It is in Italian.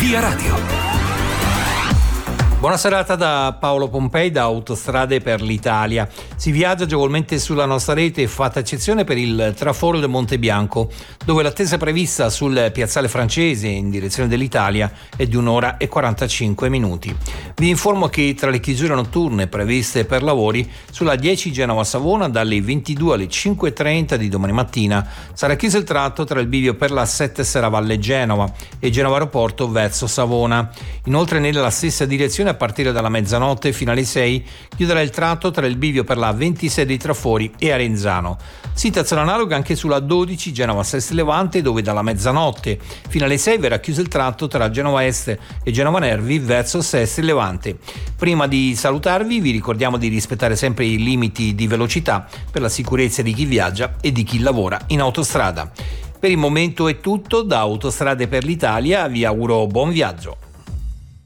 Via Radio. Buona serata da Paolo Pompei da Autostrade per l'Italia. Si viaggia agevolmente sulla nostra rete, fatta eccezione per il traforo del Monte Bianco, dove l'attesa prevista sul piazzale francese in direzione dell'Italia è di 1 ora e 45 minuti. Vi informo che tra le chiusure notturne previste per lavori sulla 10 Genova-Savona dalle 22 alle 5:30 di domani mattina sarà chiuso il tratto tra il bivio per la 7 Serravalle Genova e Genova Aeroporto verso Savona. Inoltre nella stessa direzione a partire dalla mezzanotte fino alle 6 chiuderà il tratto tra il bivio per la 26 di Trafori e Arenzano. Situazione analoga anche sulla 12 Genova Sesti Levante, dove dalla mezzanotte fino alle 6 verrà chiuso il tratto tra Genova Est e Genova Nervi verso Sesti Levante. Prima di salutarvi vi ricordiamo di rispettare sempre i limiti di velocità per la sicurezza di chi viaggia e di chi lavora in autostrada. Per il momento è tutto, da Autostrade per l'Italia vi auguro buon viaggio.